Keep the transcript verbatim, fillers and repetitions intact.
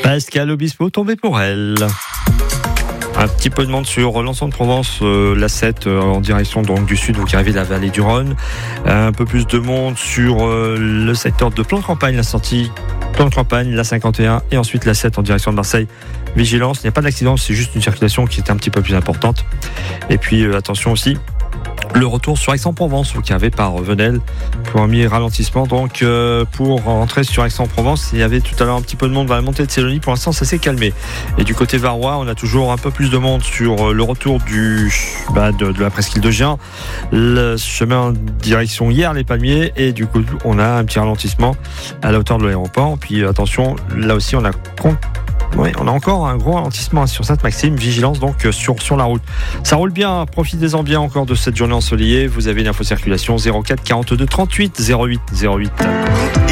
Pascal Obispo tombé pour elle. Un petit peu de monde sur l'ensemble de Provence, euh, l'A sept euh, en direction donc du sud, vous qui arrivez de la vallée du Rhône. Un peu plus de monde sur euh, le secteur de Plan de Campagne, la sortie Plan de Campagne, la cinquante et un et ensuite la sept en direction de Marseille. Vigilance, il n'y a pas d'accident, c'est juste une circulation qui est un petit peu plus importante. Et puis euh, attention aussi, le retour sur Aix-en-Provence, vous qui arrivez par Venelle, pour un mi-ralentissement. Donc euh, pour rentrer sur Aix-en-Provence, il y avait tout à l'heure un petit peu de monde dans la montée de Célonie. Pour l'instant, ça s'est calmé. Et du côté varois, on a toujours un peu plus de monde sur le retour du, bah, de, de la presqu'île de Gien, le chemin en direction hier les Palmiers. Et du coup, on a un petit ralentissement à la hauteur de l'aéroport. Puis attention, là aussi, on a compte. Oui, on a encore un gros ralentissement sur Sainte-Maxime, vigilance donc sur, sur la route. Ça roule bien, profitez-en bien encore de cette journée ensoleillée. Vous avez une info circulation zéro quatre quarante-deux trente-huit zéro huit zéro huit.